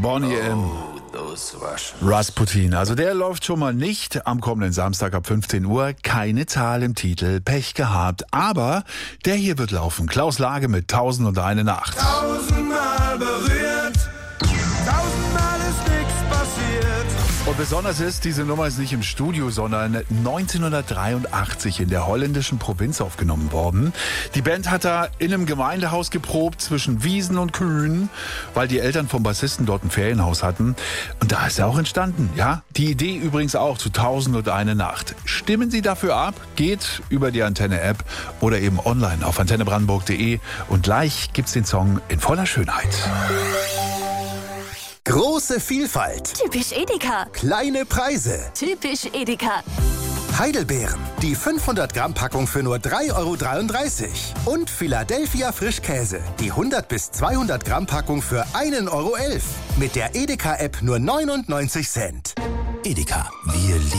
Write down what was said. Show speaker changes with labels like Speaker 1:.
Speaker 1: Bonnie M. Rasputin. Also der läuft schon mal nicht am kommenden Samstag ab 15 Uhr. Keine Zahl im Titel, Pech gehabt. Aber der hier wird laufen. Klaus Lage mit 1001 Nacht.
Speaker 2: 1000-mal berührt, 1000-mal ist nichts passiert.
Speaker 1: Und besonders ist, diese Nummer ist nicht im Studio, sondern 1983 in der holländischen Provinz aufgenommen worden. Die Band hat da in einem Gemeindehaus geprobt zwischen Wiesen und Kühen, weil die Eltern vom Bassisten dort ein Ferienhaus hatten. Und da ist er auch entstanden, ja. Die Idee übrigens auch zu 1001 Nacht. Stimmen Sie dafür ab, geht über die Antenne-App oder eben online auf antennebrandenburg.de und gleich gibt's den Song in voller Schönheit.
Speaker 3: Große Vielfalt.
Speaker 4: Typisch Edeka.
Speaker 3: Kleine Preise.
Speaker 4: Typisch Edeka.
Speaker 3: Heidelbeeren. Die 500 Gramm Packung für nur 3,33 €. Und Philadelphia Frischkäse. Die 100 bis 200 Gramm Packung für 1,11 €. Mit der Edeka-App nur 99 Cent. Edeka. Wir lieben